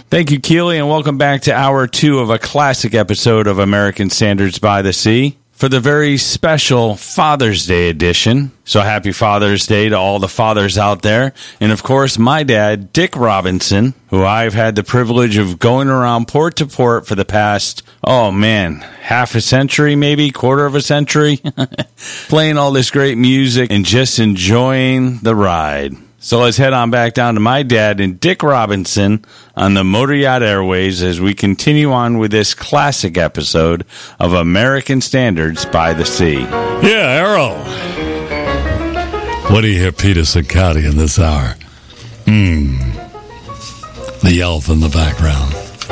Thank you, Keely, and welcome back to Hour 2 of a classic episode of American Standards by the Sea for the very special Father's Day edition. So happy Father's Day to all the fathers out there. And, of course, my dad, Dick Robinson, who I've had the privilege of going around port to port for the past, half a century, maybe, quarter of a century, playing all this great music and just enjoying the ride. So let's head on back down to my dad and Dick Robinson on the Motor Yacht Airways as we continue on with this classic episode of American Standards by the Sea. Yeah, Errol. What do you hear Peter Ciccotti in this hour? The elf in the background.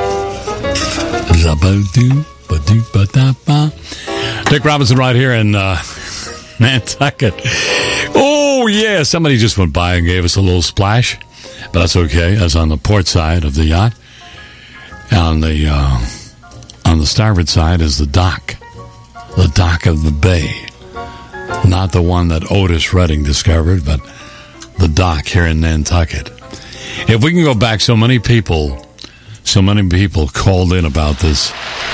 Dick Robinson right here in Nantucket. Oh, yeah, somebody just went by and gave us a little splash, but that's okay. That's on the port side of the yacht. On the starboard side is the dock of the bay. Not the one that Otis Redding discovered, but the dock here in Nantucket. If we can go back, so many people called in about this.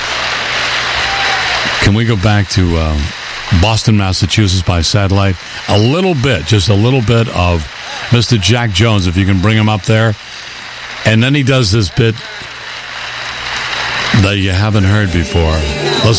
Can we go back to Boston, Massachusetts by satellite? Just a little bit of Mr. Jack Jones, if you can bring him up there. And then he does this bit that you haven't heard before. Listen.